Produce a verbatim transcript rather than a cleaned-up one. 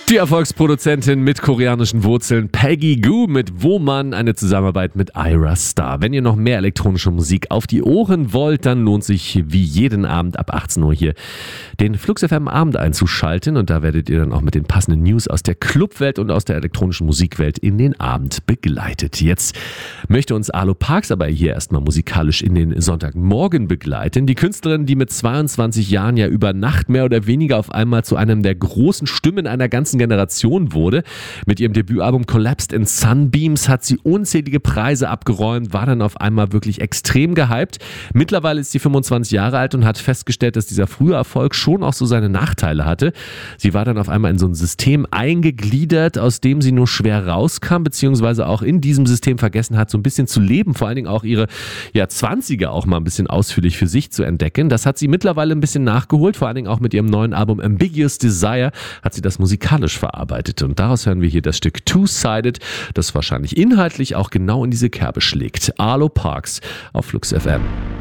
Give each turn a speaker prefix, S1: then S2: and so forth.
S1: Die Erfolgsproduzentin mit koreanischen Wurzeln Peggy Gou mit Woman, eine Zusammenarbeit mit Ira Star. Wenn ihr noch mehr elektronische Musik auf die Ohren wollt, dann lohnt sich wie jeden Abend ab achtzehn Uhr hier den Flux F M Abend einzuschalten und da werdet ihr dann auch mit den passenden News aus der Clubwelt und aus der elektronischen Musikwelt in den Abend begleitet. Jetzt möchte uns Arlo Parks aber hier erstmal musikalisch in den Sonntagmorgen begleiten. Die Künstlerin, die mit zweiundzwanzig Jahren ja über Nacht mehr oder weniger auf einmal zu einem der großen Stimmen einer ganzen Generation wurde. Mit ihrem Debütalbum Collapsed in Sunbeams hat sie unzählige Preise abgeräumt, war dann auf einmal wirklich extrem gehypt. Mittlerweile ist sie fünfundzwanzig Jahre alt und hat festgestellt, dass dieser frühe Erfolg schon auch so seine Nachteile hatte. Sie war dann auf einmal in so ein System eingegliedert, aus dem sie nur schwer rauskam, beziehungsweise auch in diesem System vergessen hat, so ein bisschen zu leben, vor allen Dingen auch ihre ja, zwanziger auch mal ein bisschen ausführlich für sich zu entdecken. Das hat sie mittlerweile ein bisschen nachgeholt, vor allen Dingen auch mit ihrem neuen Album Ambiguous Desire hat sie das musikalisch verarbeitet und daraus hören wir hier das Stück Two-Sided, das wahrscheinlich inhaltlich auch genau in diese Kerbe schlägt. Arlo Parks auf Flux F M.